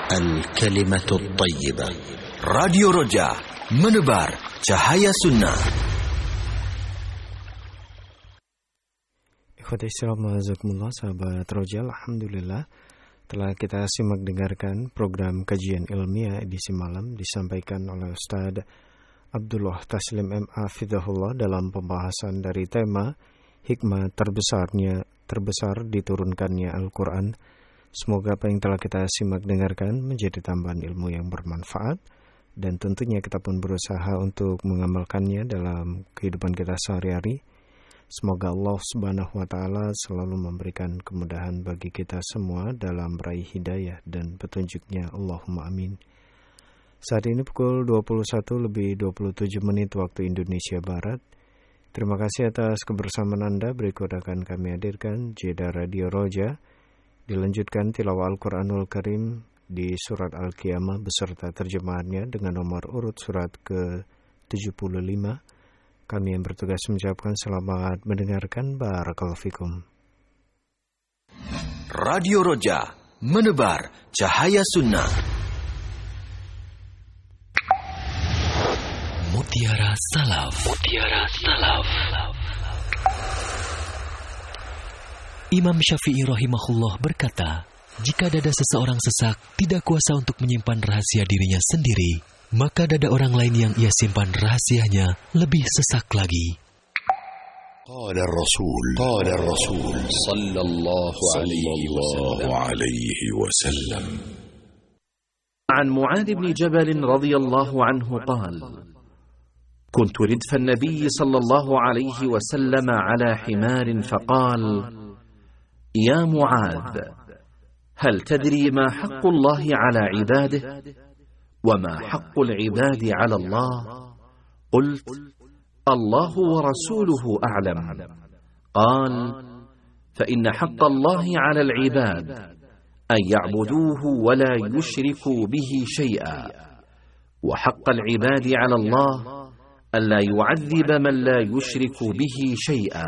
Al-Kalimatul Tayyibah. Radio Roja, menebar cahaya sunnah. Ikhwati Assalamualaikum sahabat Roja, alhamdulillah telah kita simak dengarkan program kajian ilmiah edisi malam disampaikan oleh Ustaz Abdullah Taslim M.A. Fidahullah dalam pembahasan dari tema hikmah terbesar diturunkannya Al-Quran. Semoga apa yang telah kita simak dengarkan menjadi tambahan ilmu yang bermanfaat, dan tentunya kita pun berusaha untuk mengamalkannya dalam kehidupan kita sehari-hari. Semoga Allah Subhanahu wa Ta'ala selalu memberikan kemudahan bagi kita semua dalam meraih hidayah dan petunjuknya. Allahumma amin. Saat ini pukul 21:27 waktu Indonesia Barat. Terima kasih atas kebersamaan Anda. Berikut akan kami hadirkan jeda Radio Roja. Dilanjutkan tilawah Al-Quranul Karim di surat Al-Qiyamah beserta terjemahannya dengan nomor urut surat ke-75. Kami yang bertugas mengucapkan selamat mendengarkan. Barakallahu fikum. Radio Roja, menebar cahaya sunnah. Mutiara Salaf. Mutiara Salaf. Imam Syafi'i rahimahullah berkata, jika dada seseorang sesak, tidak kuasa untuk menyimpan rahasia dirinya sendiri, maka dada orang lain yang ia simpan rahasianya lebih sesak lagi. قال الرسول صلى الله عليه وسلم عن معاذ بن جبل رضي الله عنه قال: كنت ردف النبي صلى الله عليه وسلم على حمار فقال: يا معاذ، هل تدري ما حق الله على عباده وما حق العباد على الله؟ قلت: الله ورسوله أعلم. قال: فإن حق الله على العباد أن يعبدوه ولا يشركوا به شيئا، وحق العباد على الله ألا يعذب من لا يشرك به شيئا.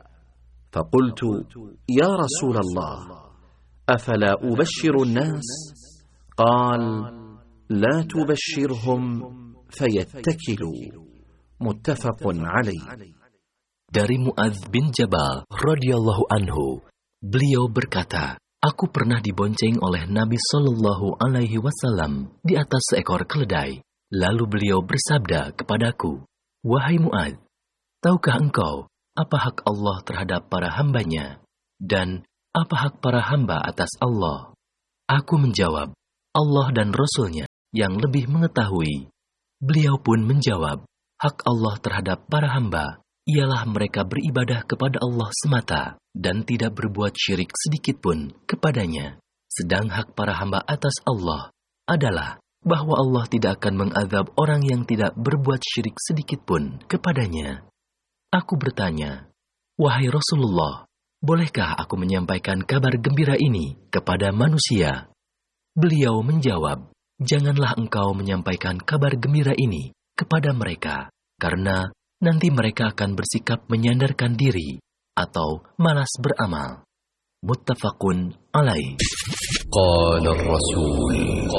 فقلت: يا رسول الله، أفلا أبشر الناس؟ قال: لا تبشرهم فيتكلوا. متفق عليه. Dari Muadz bin Jabal radhiyallahu anhu, beliau berkata, aku pernah dibonceng oleh Nabi Shallallahu Alaihi Wasallam di atas seekor keledai. Lalu beliau bersabda kepadaku, wahai Muadz, tahukah engkau apa hak Allah terhadap para hambanya, dan apa hak para hamba atas Allah? Aku menjawab, Allah dan Rasul-Nya yang lebih mengetahui. Beliau pun menjawab, hak Allah terhadap para hamba ialah mereka beribadah kepada Allah semata dan tidak berbuat syirik sedikitpun kepadanya. Sedang hak para hamba atas Allah adalah bahwa Allah tidak akan mengazab orang yang tidak berbuat syirik sedikitpun kepadanya. Aku bertanya, wahai Rasulullah, bolehkah aku menyampaikan kabar gembira ini kepada manusia? Beliau menjawab, janganlah engkau menyampaikan kabar gembira ini kepada mereka, karena nanti mereka akan bersikap menyandarkan diri atau malas beramal. Muttafaqun alaih. Qala Rasul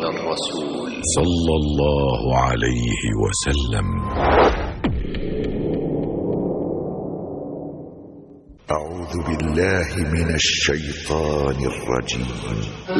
sallallahu alaihi wasallam, أعوذ بالله من الشيطان الرجيم.